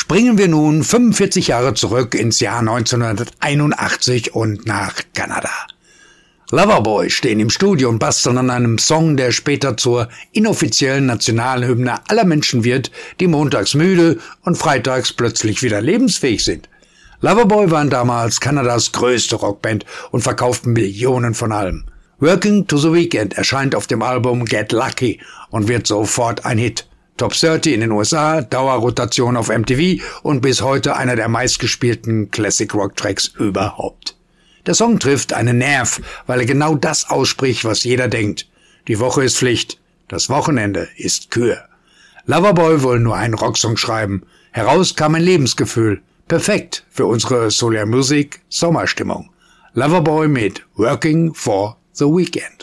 Springen wir nun 45 Jahre zurück ins Jahr 1981 und nach Kanada. Loverboy stehen im Studio und basteln an einem Song, der später zur inoffiziellen Nationalhymne aller Menschen wird, die montags müde und freitags plötzlich wieder lebensfähig sind. Loverboy waren damals Kanadas größte Rockband und verkauften Millionen von Alben. Working to the Weekend erscheint auf dem Album Get Lucky und wird sofort ein Hit. Top 30 in den USA, Dauerrotation auf MTV und bis heute einer der meistgespielten Classic-Rock-Tracks überhaupt. Der Song trifft einen Nerv, weil er genau das ausspricht, was jeder denkt. Die Woche ist Pflicht, das Wochenende ist Kür. Loverboy wollen nur einen Rocksong schreiben. Heraus kam ein Lebensgefühl. Perfekt für unsere Solar Music Sommerstimmung. Loverboy mit Working for the Weekend.